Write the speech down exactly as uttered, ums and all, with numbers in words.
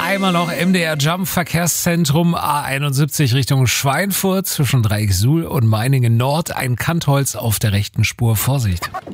Einmal noch M D R Jump Verkehrszentrum A einundsiebzig Richtung Schweinfurt zwischen Dreieck Suhl und Meiningen Nord. Ein Kantholz auf der rechten Spur. Vorsicht.